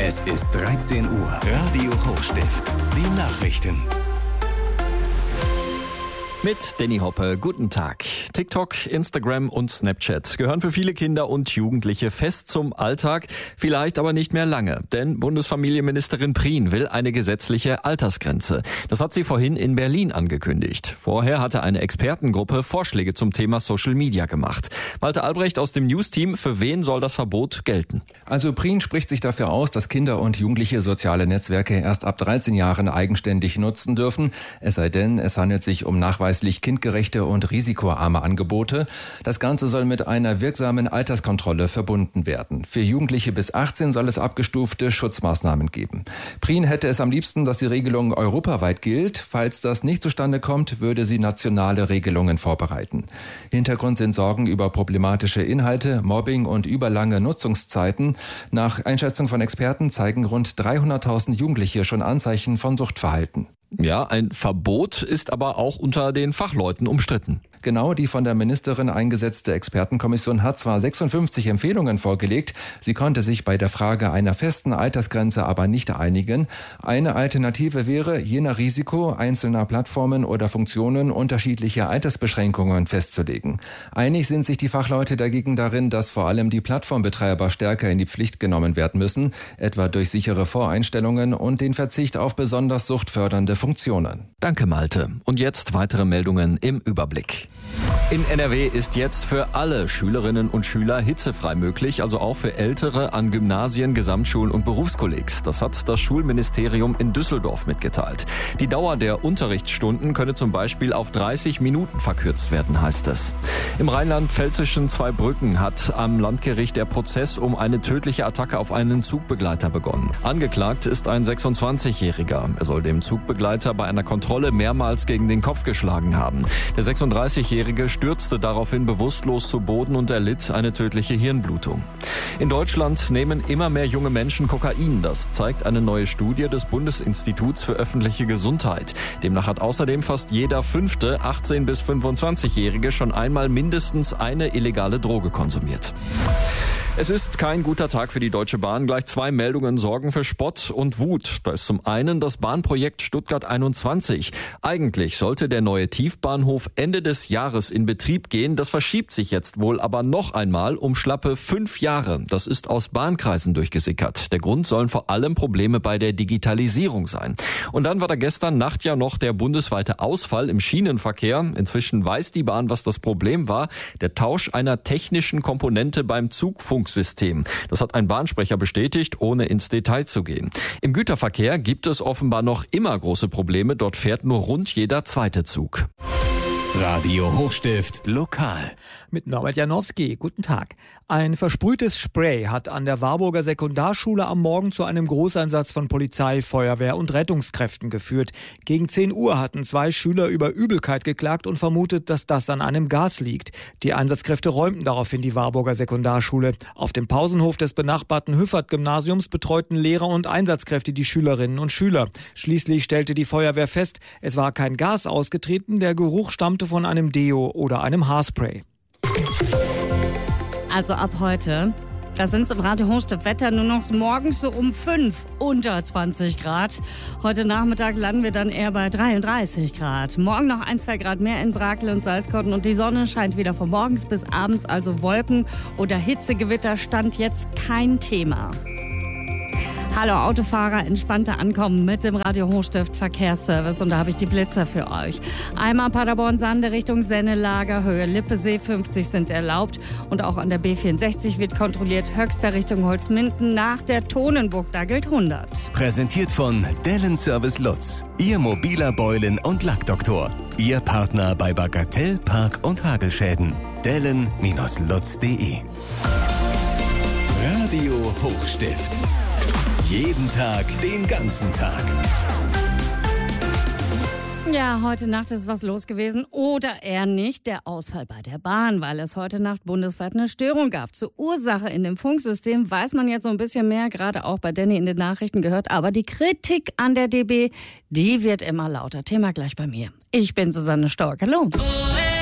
Es ist 13 Uhr. Radio Hochstift. Die Nachrichten. Mit Danny Hoppe, guten Tag. TikTok, Instagram und Snapchat gehören für viele Kinder und Jugendliche fest zum Alltag, vielleicht aber nicht mehr lange. Denn Bundesfamilienministerin Prien will eine gesetzliche Altersgrenze. Das hat sie vorhin in Berlin angekündigt. Vorher hatte eine Expertengruppe Vorschläge zum Thema Social Media gemacht. Malte Albrecht aus dem News-Team, für wen soll das Verbot gelten? Also Prien spricht sich dafür aus, dass Kinder und Jugendliche soziale Netzwerke erst ab 13 Jahren eigenständig nutzen dürfen. Es sei denn, es handelt sich um nachweislich kindgerechte und risikoarme Angebote. Das Ganze soll mit einer wirksamen Alterskontrolle verbunden werden. Für Jugendliche bis 18 soll es abgestufte Schutzmaßnahmen geben. Prien hätte es am liebsten, dass die Regelung europaweit gilt. Falls das nicht zustande kommt, würde sie nationale Regelungen vorbereiten. Hintergrund sind Sorgen über problematische Inhalte, Mobbing und überlange Nutzungszeiten. Nach Einschätzung von Experten zeigen rund 300.000 Jugendliche schon Anzeichen von Suchtverhalten. Ja, ein Verbot ist aber auch unter den Fachleuten umstritten. Genau, die von der Ministerin eingesetzte Expertenkommission hat zwar 56 Empfehlungen vorgelegt, sie konnte sich bei der Frage einer festen Altersgrenze aber nicht einigen. Eine Alternative wäre, je nach Risiko einzelner Plattformen oder Funktionen unterschiedliche Altersbeschränkungen festzulegen. Einig sind sich die Fachleute dagegen darin, dass vor allem die Plattformbetreiber stärker in die Pflicht genommen werden müssen, etwa durch sichere Voreinstellungen und den Verzicht auf besonders suchtfördernde Funktionen. Danke, Malte. Und jetzt weitere Meldungen im Überblick. In NRW ist jetzt für alle Schülerinnen und Schüler hitzefrei möglich, also auch für Ältere an Gymnasien, Gesamtschulen und Berufskollegs. Das hat das Schulministerium in Düsseldorf mitgeteilt. Die Dauer der Unterrichtsstunden könne zum Beispiel auf 30 Minuten verkürzt werden, heißt es. Im rheinland-pfälzischen Zweibrücken hat am Landgericht der Prozess um eine tödliche Attacke auf einen Zugbegleiter begonnen. Angeklagt ist ein 26-Jähriger. Er soll dem Zugbegleiter bei einer Kontrolle mehrmals gegen den Kopf geschlagen haben. Der 36-Jährige stürzte daraufhin bewusstlos zu Boden und erlitt eine tödliche Hirnblutung. In Deutschland nehmen immer mehr junge Menschen Kokain. Das zeigt eine neue Studie des Bundesinstituts für öffentliche Gesundheit. Demnach hat außerdem fast jeder 5. 18- bis 25-Jährige schon einmal mindestens eine illegale Droge konsumiert. Es ist kein guter Tag für die Deutsche Bahn. Gleich 2 Meldungen sorgen für Spott und Wut. Da ist zum einen das Bahnprojekt Stuttgart 21. Eigentlich sollte der neue Tiefbahnhof Ende des Jahres in Betrieb gehen. Das verschiebt sich jetzt wohl aber noch einmal um schlappe 5 Jahre. Das ist aus Bahnkreisen durchgesickert. Der Grund sollen vor allem Probleme bei der Digitalisierung sein. Und dann war da gestern Nacht ja noch der bundesweite Ausfall im Schienenverkehr. Inzwischen weiß die Bahn, was das Problem war. Der Tausch einer technischen Komponente beim Zugfunksystem. Das hat ein Bahnsprecher bestätigt, ohne ins Detail zu gehen. Im Güterverkehr gibt es offenbar noch immer große Probleme. Dort fährt nur rund jeder zweite Zug. Radio Hochstift lokal. Mit Norbert Janowski. Guten Tag. Ein versprühtes Spray hat an der Warburger Sekundarschule am Morgen zu einem Großeinsatz von Polizei, Feuerwehr und Rettungskräften geführt. Gegen 10 Uhr hatten 2 Schüler über Übelkeit geklagt und vermutet, dass das an einem Gas liegt. Die Einsatzkräfte räumten daraufhin die Warburger Sekundarschule. Auf dem Pausenhof des benachbarten Hüffert-Gymnasiums betreuten Lehrer und Einsatzkräfte die Schülerinnen und Schüler. Schließlich stellte die Feuerwehr fest, es war kein Gas ausgetreten, der Geruch stammte von einem Deo oder einem Haarspray. Also ab heute, da sind es im Radio Hochstift Wetter nur noch morgens so um 5 unter 20 Grad. Heute Nachmittag landen wir dann eher bei 33 Grad. Morgen noch 1-2 Grad mehr in Brakel und Salzkotten und die Sonne scheint wieder von morgens bis abends, also Wolken oder Hitzegewitter stand jetzt kein Thema. Hallo Autofahrer, entspannter Ankommen mit dem Radio Hochstift Verkehrsservice und da habe ich die Blitzer für euch. Einmal Paderborn-Sande Richtung Sennelager, Höhe Lippesee 50 sind erlaubt und auch an der B64 wird kontrolliert, Höxter Richtung Holzminden nach der Tonenburg, da gilt 100. Präsentiert von Dellen Service Lutz, Ihr mobiler Beulen- und Lackdoktor. Ihr Partner bei Bagatell, Park- und Hagelschäden. dellen-lutz.de. Radio Hochstift. Jeden Tag, den ganzen Tag. Ja, heute Nacht ist was los gewesen oder eher nicht, der Ausfall bei der Bahn, weil es heute Nacht bundesweit eine Störung gab. Zur Ursache in dem Funksystem weiß man jetzt so ein bisschen mehr, gerade auch bei Danny in den Nachrichten gehört, aber die Kritik an der DB, die wird immer lauter. Thema gleich bei mir. Ich bin Susanne Stork. Hallo.